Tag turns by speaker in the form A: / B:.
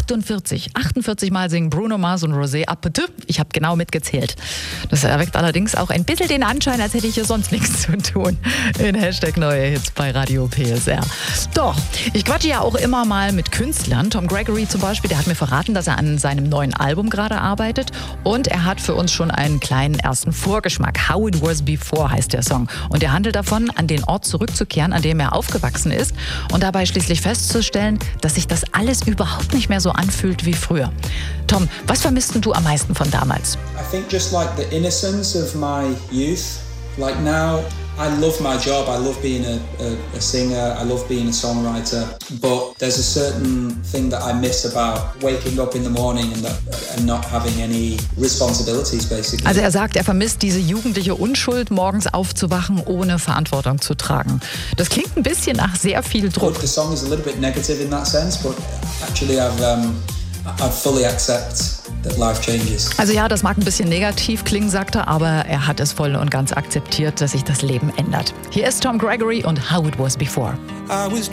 A: 48 Mal singen Bruno Mars und Rosé Appetit. Ich habe genau mitgezählt. Das erweckt allerdings auch ein bisschen den Anschein, als hätte ich hier sonst nichts zu tun. In Hashtag Neue Hits bei Radio PSR. Doch, ich quatsche ja auch immer mal mit Künstlern. Tom Gregory zum Beispiel, der hat mir verraten, dass er an seinem neuen Album gerade arbeitet. Und er hat für uns schon einen kleinen ersten Vorgeschmack. How It Was Before heißt der Song. Und er handelt davon, an den Ort zurückzukehren, an dem er aufgewachsen ist. Und dabei schließlich festzustellen, dass sich das alles überhaupt nicht mehr so anfühlt wie früher. Tom, was vermisst du am meisten von damals?
B: I think just like the innocence of my youth. Like now, I love my job. I love being a singer. I love being a songwriter. But there's a certain thing that I miss about waking up in the morning and not having any responsibilities, basically.
A: Also er sagt, er vermisst diese jugendliche Unschuld, morgens aufzuwachen, ohne Verantwortung zu tragen. Das klingt ein bisschen nach sehr viel Druck.
B: The song is a little bit negative in that sense, but actually I fully accept that life changes.
A: Also ja, das mag ein bisschen negativ klingen, sagt er, aber er hat es voll und ganz akzeptiert, dass sich das Leben ändert. Hier ist Tom Gregory und How It Was Before.